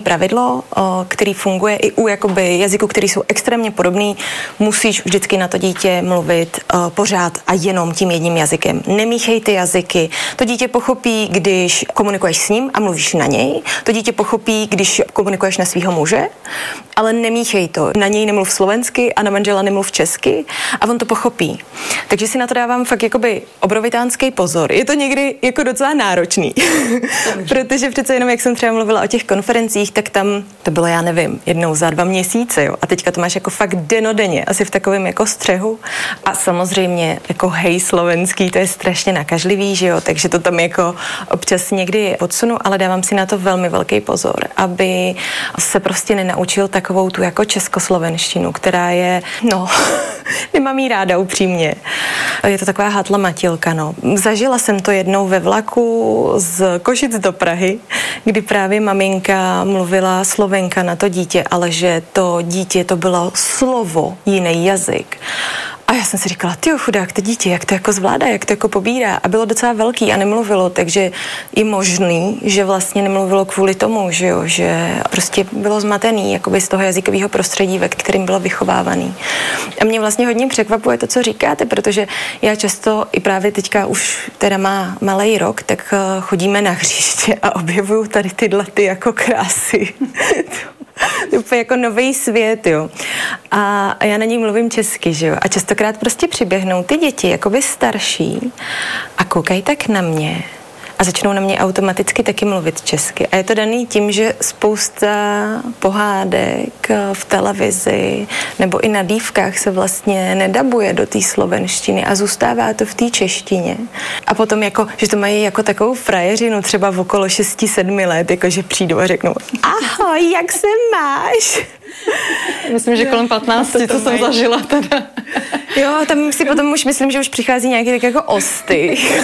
pravidlo, který funguje i u jakoby jazyků, který jsou extrémně podobný. Musíš vždycky na to dítě mluvit pořád a jenom tím jedním jazykem. Nemíchej ty jazyky. To dítě pochopí, když komunikuješ s ním a mluvíš na něj. To dítě pochopí, když komunikuješ na svého muže, ale nemíchej to. Na něj nemluv slovensky a na manžela nemluv česky a on to pochopí. Takže si na to dávám fakt jakoby obrovitánský pozor. Je to někdy jako docela náročný, protože přece jenom, jak jsem třeba mluvila o těch konferencích, tak tam to bylo, já nevím, jednou za 2 měsíce, jo. A teďka to máš jako fakt denodenně, asi v takovém jako střehu. A samozřejmě jako hej slovenský, to je strašně nakažlivý, že jo, takže to tam jako občas někdy odsunu, ale dávám si na to velmi velký pozor, aby se prostě nenaučil takovou tu jako českoslovenštinu, která je, no, nemám jí ráda upřímně. Je to taková hátla matilka, no. Zažila jsem to jednou ve vlaku z Košic do Prahy, kdy právě maminka mluvila Slovenka na to dítě, ale že to dítě, to bylo slovo, jiný jazyk. A já jsem si říkala, tyjo, chudák, to dítě, jak to jako zvládá, jak to jako pobírá. A bylo docela velký a nemluvilo, takže je možný, že vlastně nemluvilo kvůli tomu, že jo, že prostě bylo zmatený jakoby z toho jazykového prostředí, ve kterým bylo vychovávaný. A mě vlastně hodně překvapuje to, co říkáte, protože já často i právě teďka už teda má malej rok, tak chodíme na hřiště a objevuju tady tyhle ty jako krásy. To je úplně jako nový svět, jo. A já na něj mluvím česky, že jo. A častokrát prostě přiběhnou ty děti, jakoby starší a koukají tak na mě a začnou na mě automaticky taky mluvit česky. A je to daný tím, že spousta pohádek v televizi nebo i na dívkách se vlastně nedabuje do té slovenštiny a zůstává to v té češtině. A potom jako, že to mají jako takovou frajeřinu třeba v okolo 6-7 let, jako že přijdou a řeknou ahoj, jak se máš? Myslím, že kolem 15, co jsem zažila teda. Jo, tam si potom už myslím, že už přichází nějaký tak jako ostych.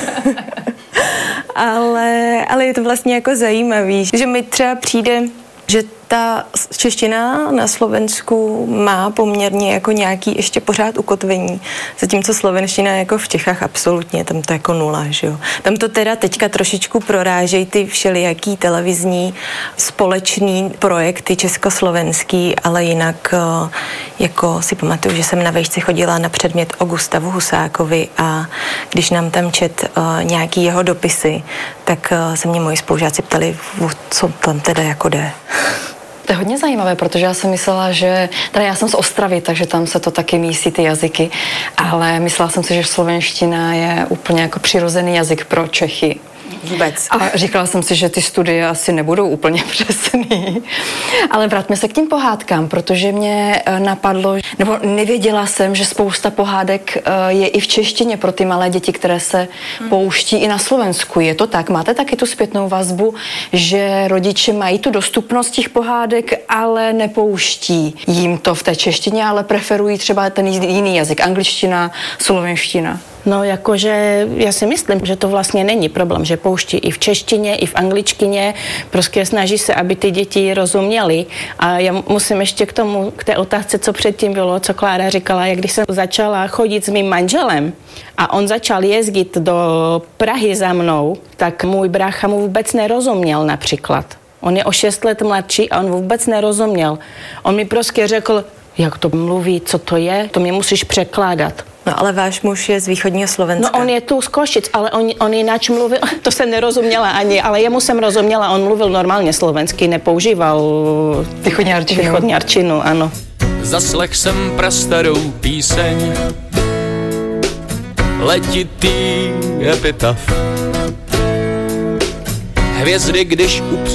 Ale je to vlastně jako zajímavý, že mi třeba přijde, že ta čeština na Slovensku má poměrně jako nějaký ještě pořád ukotvení, zatímco slovenština jako v Čechách absolutně, tam to jako nula, že jo. Tam to teda teďka trošičku prorážejí ty všelijaký televizní společný projekty československý, ale jinak jako si pamatuju, že jsem na vejšce chodila na předmět o Gustavu Husákovi a když nám tam čet nějaký jeho dopisy, tak se mě moji spolužáci ptali, co tam teda jako jde. To je hodně zajímavé, protože já jsem myslela, že, teda já jsem z Ostravy, takže tam se to taky mísí ty jazyky, ale myslela jsem si, že slovenština je úplně jako přirozený jazyk pro Čechy. Vůbec. A říkala jsem si, že ty studie asi nebudou úplně přesný. Ale vraťme se k tím pohádkám, protože mě napadlo, nebo nevěděla jsem, že spousta pohádek je i v češtině pro ty malé děti, které se pouští i na Slovensku. Je to tak? Máte taky tu zpětnou vazbu, že rodiče mají tu dostupnost těch pohádek, ale nepouští jim to v té češtině, ale preferují třeba ten jiný jazyk, angličtina, slovenština? No, jakože já si myslím, že to vlastně není problém, že pouští i v češtině, i v angličtině, prostě snaží se, aby ty děti rozuměly. A já musím ještě k té otázce, co předtím bylo, co Klára říkala, jak když jsem začala chodit s mým manželem a on začal jezdit do Prahy za mnou, tak můj brácha mu vůbec nerozuměl například. On je o 6 let mladší a on vůbec nerozuměl. On mi prostě řekl, jak to mluví, co to je, to mě musíš překládat. No ale váš muž je z východního Slovenska. No on je tu z Košic, ale on jinak mluvil, to jsem nerozuměla ani, ale jemu jsem rozuměla, on mluvil normálně slovensky, nepoužíval východňarčinu, ano. Zaslech jsem prastarou píseň, letitý epitaf. Hvězdy, když